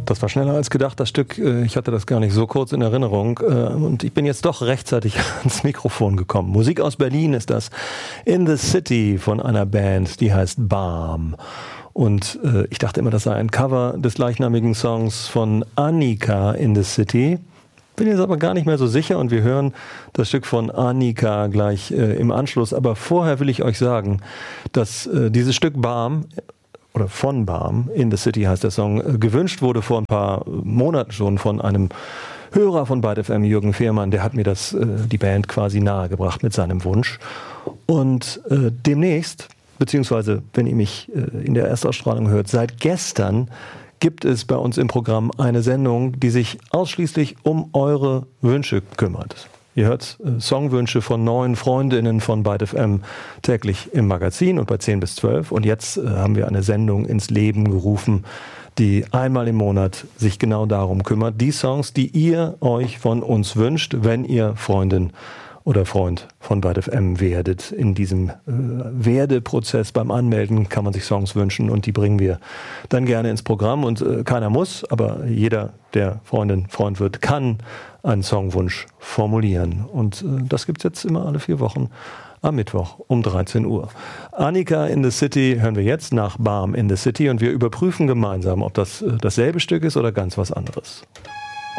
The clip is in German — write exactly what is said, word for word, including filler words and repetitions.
Das war schneller als gedacht, das Stück. Ich hatte das gar nicht so kurz in Erinnerung. Und ich bin jetzt doch rechtzeitig ans Mikrofon gekommen. Musik aus Berlin ist das. In the City von einer Band, die heißt Balm. Und äh, ich dachte immer, das sei ein Cover des gleichnamigen Songs von Annika in the City. Bin jetzt aber gar nicht mehr so sicher und wir hören das Stück von Annika gleich äh, im Anschluss. Aber vorher will ich euch sagen, dass äh, dieses Stück Balm oder von Balm, In the City heißt der Song, gewünscht wurde vor ein paar Monaten schon von einem Hörer von Byte F M, Jürgen Fehrmann. Der hat mir das, äh, die Band quasi nahegebracht mit seinem Wunsch. Und äh, demnächst, beziehungsweise wenn ihr mich äh, in der Erstausstrahlung hört, seit gestern gibt es bei uns im Programm eine Sendung, die sich ausschließlich um eure Wünsche kümmert. Ihr hört äh, Songwünsche von neuen Freundinnen von Byte F M täglich im Magazin und bei zehn bis zwölf. Und jetzt äh, haben wir eine Sendung ins Leben gerufen, die einmal im Monat sich genau darum kümmert. Die Songs, die ihr euch von uns wünscht, wenn ihr Freundin oder Freund von Byte F M werdet. In diesem äh, Werdeprozess beim Anmelden kann man sich Songs wünschen und die bringen wir dann gerne ins Programm. Und äh, keiner muss, aber jeder, der Freundin, Freund wird, kann einen Songwunsch formulieren. Und äh, das gibt's jetzt immer alle vier Wochen am Mittwoch um dreizehn Uhr. Annika in the City hören wir jetzt nach Balm in the City und wir überprüfen gemeinsam, ob das äh, dasselbe Stück ist oder ganz was anderes.